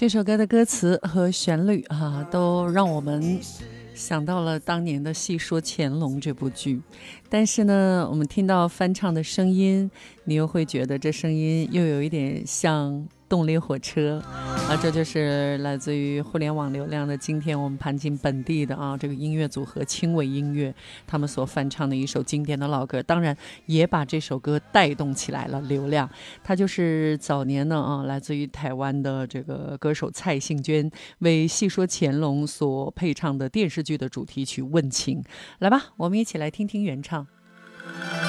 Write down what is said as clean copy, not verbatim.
这首歌的歌词和旋律都让我们想到了当年的《戏说乾隆》这部剧，但是呢，我们听到翻唱的声音，你又会觉得这声音又有一点像动力火车这就是来自于互联网流量的今天我们盘进本地的这个音乐组合轻尾音乐他们所翻唱的一首经典的老歌，当然也把这首歌带动起来了流量。它就是早年呢来自于台湾的这个歌手蔡幸娟为戏说乾隆所配唱的电视剧的主题曲《问情》。来吧，我们一起来听听原唱。